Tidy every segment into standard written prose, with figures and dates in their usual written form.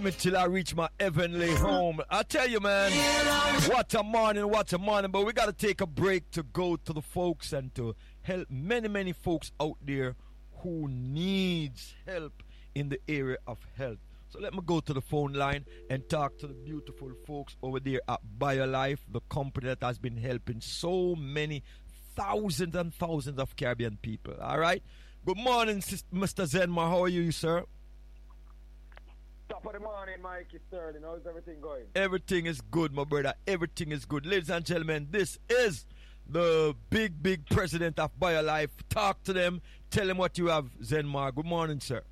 with me till I reach my heavenly home. I tell you, man, what a morning, what a morning. But we got to take a break to go to the folks and to help many folks out there who needs help in the area of health. So let me go to the phone line and talk to the beautiful folks over there at BioLife, the company that has been helping so many thousands and thousands of Caribbean people. All right? Good morning, Mr. Zenmar. How are you, sir? Top of the morning, Mikey Sterling. How's everything going? Everything is good, my brother. Everything is good. Ladies and gentlemen, this is the big president of BioLife. Talk to them. Tell them what you have, Zenmar. Good morning, sir.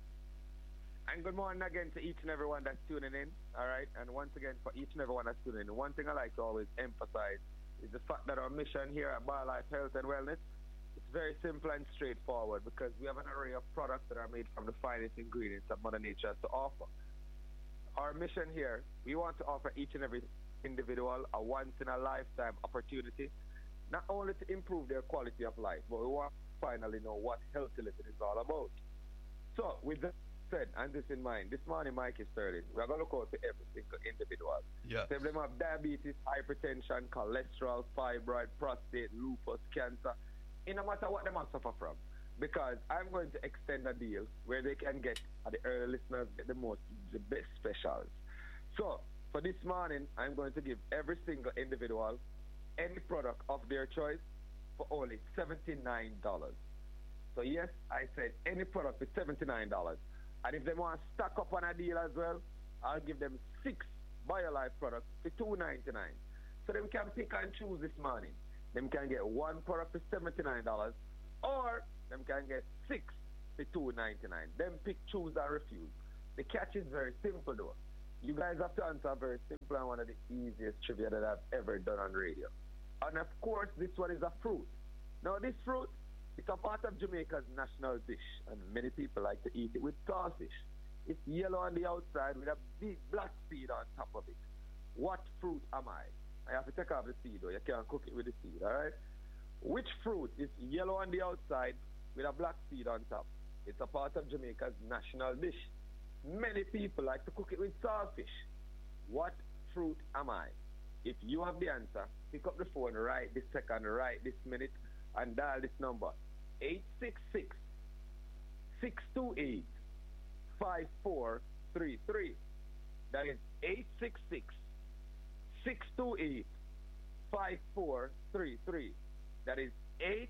And good morning again to each and everyone that's tuning in. All right? And once again, for each and everyone that's tuning in, one thing I like to always emphasize is the fact that our mission here at BioLife Health and Wellness, it's very simple and straightforward because we have an array of products that are made from the finest ingredients that Mother Nature has to offer. Our mission here, we want to offer each and every individual a once-in-a-lifetime opportunity, not only to improve their quality of life, but we want to finally know what healthy living is all about. So, with that said, and this in mind, this morning, Mike is Sterling, we're going to look out for every single individual. Yeah. So if they have diabetes, hypertension, cholesterol, fibroid, prostate, lupus, cancer, it no matter what they must suffer from. Because I'm going to extend a deal where they can get, the early listeners get the best specials. So, for this morning, I'm going to give every single individual any product of their choice for only $79. So yes, I said any product for $79. And if they want to stack up on a deal as well, I'll give them 6 BioLife products for $2.99. So them can pick and choose this morning. Them can get 1 product for $79, or them can get 6 for $2.99. Them pick, choose, or refuse. The catch is very simple though. You guys have to answer very simple and one of the easiest trivia that I've ever done on radio. And of course, this one is a fruit. Now this fruit, it's a part of Jamaica's national dish, and many people like to eat it with starfish. It's yellow on the outside with a big black seed on top of it. What fruit am I? I have to take off the seed though. You can't cook it with the seed, alright? Which fruit is yellow on the outside with a black seed on top? It's a part of Jamaica's national dish. Many people like to cook it with starfish. What fruit am I? If you have the answer, pick up the phone right this second, right this minute, and dial this number. 866-628-5433. That is 866-628-5433. That is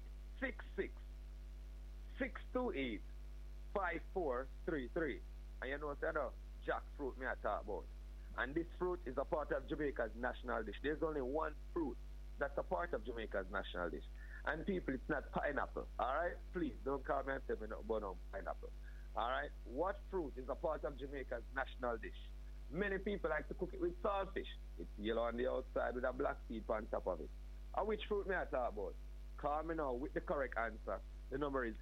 866-628-5433. And you know what I know? Jackfruit me I talk about. And this fruit is a part of Jamaica's national dish. There's only one fruit that's a part of Jamaica's national dish. And people, it's not pineapple. Alright? Please don't call me and tell me not about pineapple. Alright? What fruit is a part of Jamaica's national dish? Many people like to cook it with saltfish. It's yellow on the outside with a black seed on top of it. And which fruit may I talk about? Call me now with the correct answer. The number is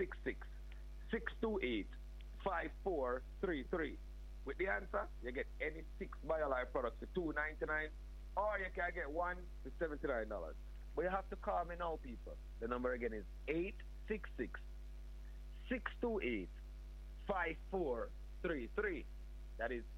866-628-5433. With the answer, you get any 6 BioLife products for $2.99, or you can get 1 for $79. But you have to call me now, people. The number again is 866-628-5433. That is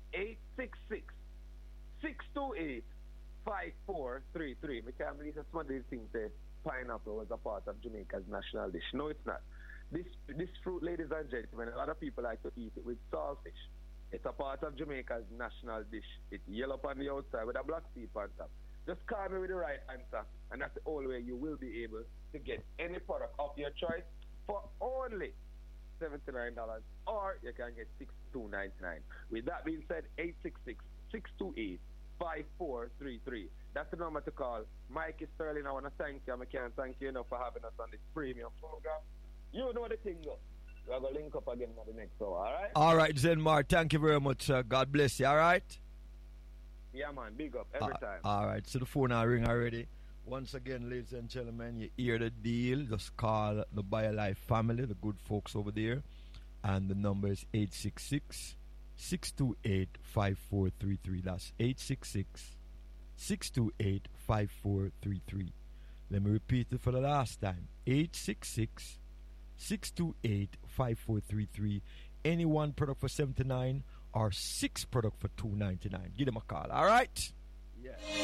866-628-5433. We can't believe that some of these things say pineapple was a part of Jamaica's national dish. No, it's not. This fruit, ladies and gentlemen, a lot of people like to eat it with saltfish. It's a part of Jamaica's national dish. It's yellow on the outside with a black seed on top. Just call me with the right answer, and that's the only way you will be able to get any product of your choice for only $79, or you can get $62.99. With that being said, 866-628-5433. That's the number to call. Mikey Sterling, I want to thank you. I can't thank you enough for having us on this premium program. You know the thing, though. We're going to link up again for the next hour, all right? All right, Zenmar. Thank you very much, sir. God bless you, all right? Yeah, man. Big up every time. All right. So the phone will ring already. Once again, ladies and gentlemen, you hear the deal. Just call the BioLife family, the good folks over there. And the number is 866-628-5433. That's 866-628-5433. Let me repeat it for the last time. 866-628-5433. Any one product for $79 or 6 product for $2.99. Give them a call, all right? Yeah.